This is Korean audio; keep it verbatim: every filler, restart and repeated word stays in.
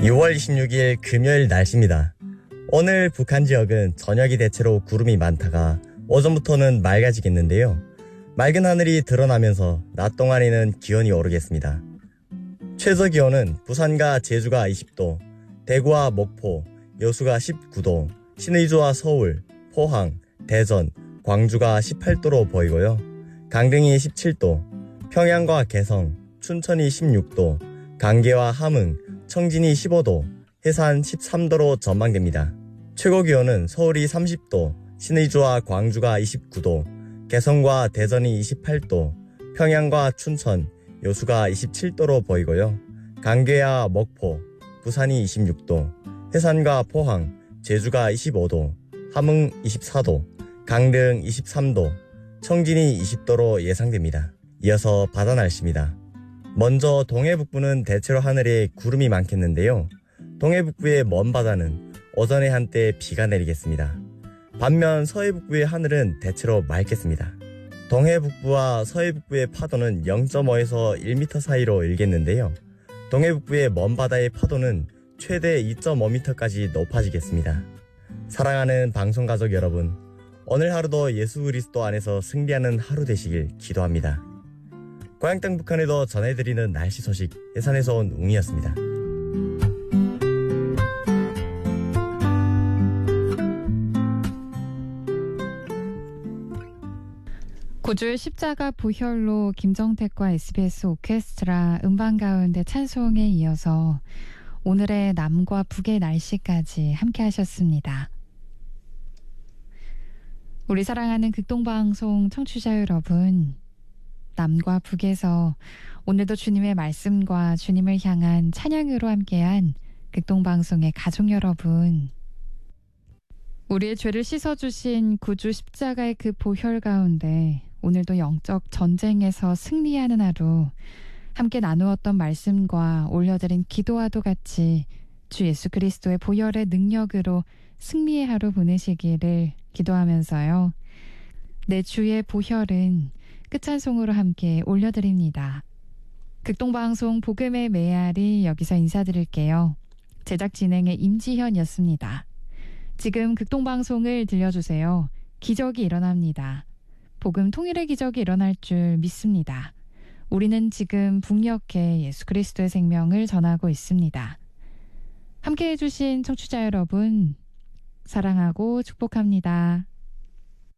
유월 이십육일 금요일 날씨입니다. 오늘 북한 지역은 저녁이 대체로 구름이 많다가 오전부터는 맑아지겠는데요. 맑은 하늘이 드러나면서 낮 동안에는 기온이 오르겠습니다. 최저 기온은 부산과 제주가 이십 도, 대구와 목포, 여수가 십구 도, 신의주와 서울, 포항, 대전, 광주가 십팔 도로 보이고요. 강릉이 십칠 도, 평양과 개성, 춘천이 십육 도, 강계와 함흥, 청진이 십오 도, 해산 십삼 도로 전망됩니다. 최고 기온은 서울이 삼십 도, 신의주와 광주가 이십구 도, 개성과 대전이 이십팔 도, 평양과 춘천, 여수가 이십칠 도로 보이고요. 강계와 먹포, 부산이 이십육 도, 해산과 포항, 제주가 이십오 도, 함흥 이십사 도, 강릉 이십삼 도, 청진이 이십 도로 예상됩니다. 이어서 바다 날씨입니다. 먼저 동해북부는 대체로 하늘에 구름이 많겠는데요. 동해북부의 먼 바다는 오전에 한때 비가 내리겠습니다. 반면 서해북부의 하늘은 대체로 맑겠습니다. 동해북부와 서해북부의 파도는 영 점 오에서 일 미터 사이로 일겠는데요. 동해북부의 먼 바다의 파도는 최대 이 점 오 미터까지 높아지겠습니다. 사랑하는 방송가족 여러분, 오늘 하루도 예수 그리스도 안에서 승리하는 하루 되시길 기도합니다. 고향 땅 북한에도 전해드리는 날씨 소식, 예산에서 온 웅이었습니다. 구주의 십자가 부혈로 김정택과 에스비에스 오케스트라 음반 가운데 찬송에 이어서 오늘의 남과 북의 날씨까지 함께 하셨습니다. 우리 사랑하는 극동방송 청취자 여러분, 남과 북에서 오늘도 주님의 말씀과 주님을 향한 찬양으로 함께한 극동방송의 가족 여러분, 우리의 죄를 씻어주신 구주 십자가의 그 보혈 가운데 오늘도 영적 전쟁에서 승리하는 하루, 함께 나누었던 말씀과 올려드린 기도와도 같이 주 예수 그리스도의 보혈의 능력으로 승리의 하루 보내시기를 기도하면서요. 내 주의 보혈은 끝찬송으로 함께 올려드립니다. 극동방송 복음의 메아리 여기서 인사드릴게요. 제작 진행의 임지현이었습니다. 지금 극동방송을 들려주세요. 기적이 일어납니다. 복음 통일의 기적이 일어날 줄 믿습니다. 우리는 지금 북녘에 예수 그리스도의 생명을 전하고 있습니다. 함께해 주신 청취자 여러분, 사랑하고 축복합니다.